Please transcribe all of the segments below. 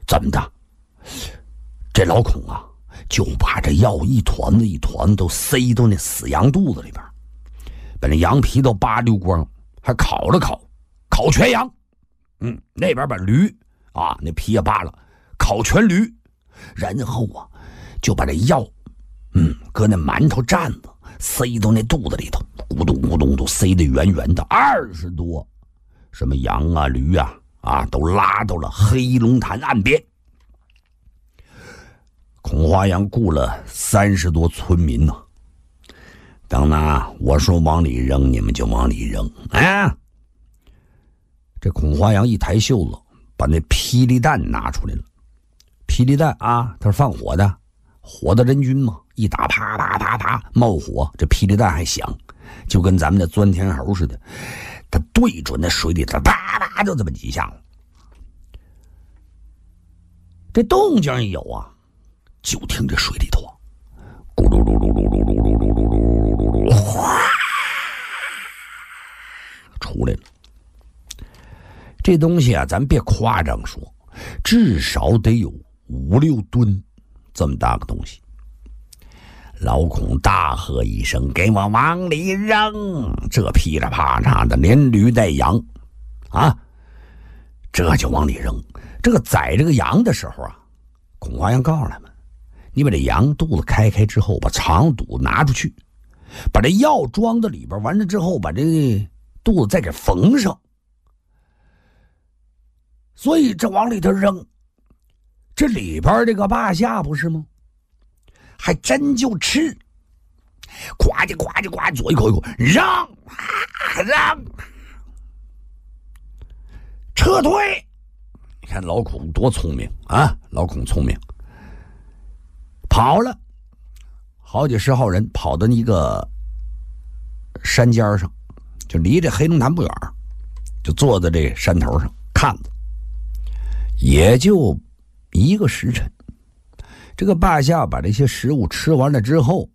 怎么的？这老孔啊，就把这药一团子一团都塞到那死羊肚子里边，把那羊皮都扒溜光，还烤了烤全羊。那边把驴啊，那皮也扒了，烤全驴，然后啊，就把这药，搁那馒头蘸子塞到那肚子里头，咕咚咕咚都塞得圆圆的，20多，什么羊啊驴啊都拉到了黑龙潭岸边。孔华阳雇了30多村民呢，等呢我说往里扔，你们就往里扔啊。这孔华阳一抬袖子，把那霹雳弹拿出来了。霹雳弹啊，它是放火的，火的人均嘛，一打啪啪啪啪冒火，这霹雳弹还响，就跟咱们的钻天猴似的，它对准那水里头，啪啪就这么几下子。这动静一有啊，就听这水里头啊，咕噜噜噜噜噜噜噜噜噜噜噜，哗，出来了。这东西啊，咱别夸张说，至少得有5、6吨这么大个东西。老孔大喝一声：“给我往里扔！”这噼里啪嚓的，连驴带羊啊，这就往里扔。这个宰这个羊的时候啊，孔华阳告诉他们：“你把这羊肚子开之后，把肠肚拿出去，把这药装到里边，完了之后把这肚子再给缝上。所以这往里头扔，这里边这个霸下不是吗？还真就吃，呱唧呱唧呱，左一口一口，让，撤退。你看老孔多聪明啊！老孔聪明，跑了好几10号人，跑到一个山尖上，就离这黑龙潭不远，就坐在这山头上看着。也就1个时辰，这个霸下把这些食物吃完了之后，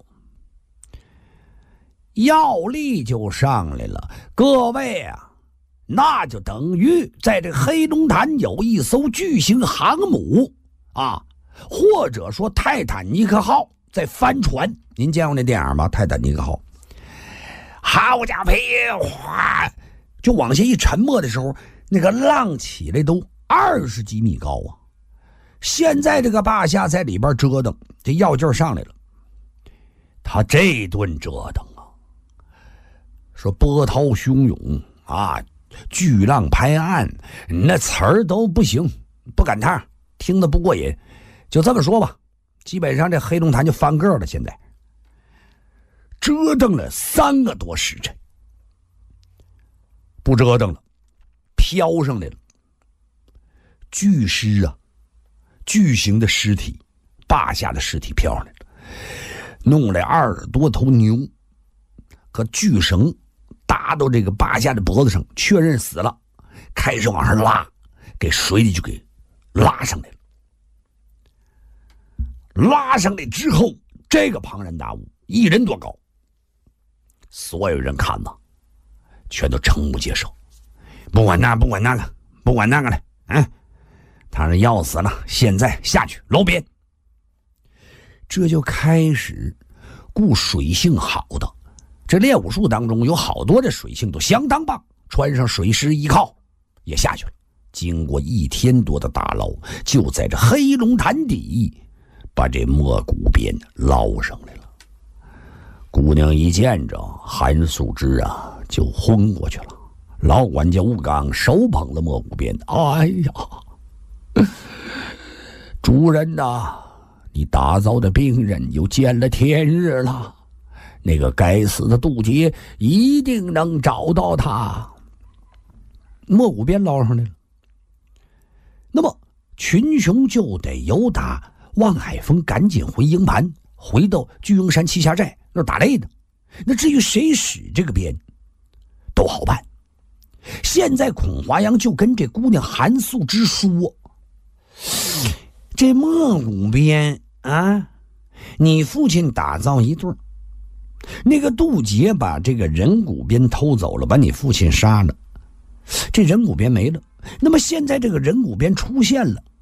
药力就上来了。各位啊，那就等于在这黑龙潭有一艘巨型航母啊，或者说泰坦尼克号在翻船。您见过那电影吗？泰坦尼克号，好家伙，哗，就往下一沉没的时候，那个浪起来都20几米高啊！现在这个霸下在里边折腾，这药劲儿上来了。他这顿折腾啊，说波涛汹涌啊，巨浪拍岸，那词儿都不行，不赶趟，听得不过瘾。就这么说吧，基本上这黑龙潭就翻个了。现在折腾了3个多时辰，不折腾了，飘上来了。巨尸啊，巨型的尸体，霸下的尸体飘上来了，弄来20多头牛，可巨绳搭到这个霸下的脖子上，确认死了，开始往上拉，给水里就给拉上来了。拉上来之后，这个庞然大物1人多高，所有人看呐，全都瞠目结舌，不管那个了，他是要死了，现在下去捞边。这就开始雇水性好的，这练武术当中有好多的水性都相当棒，穿上水师衣靠也下去了。经过1天多的打捞，就在这黑龙潭底把这摸骨鞭捞上来了。姑娘一见着韩素芝啊，就昏过去了。老管家吴刚手捧了摸骨鞭，哎呀，主人呐，你打造的病人又见了天日了，那个该死的杜杰一定能找到他。摸骨鞭捞上来了，那么群雄就得由打望海峰赶紧回营盘，回到巨鹰山栖霞寨那打擂的。那至于谁使这个鞭都好办。现在孔华阳就跟这姑娘韩素芝说，这摸骨鞭啊，你父亲打造一对，那个杜杰把这个人骨鞭偷走了，把你父亲杀了，这人骨鞭没了。那么现在这个人骨鞭出现了，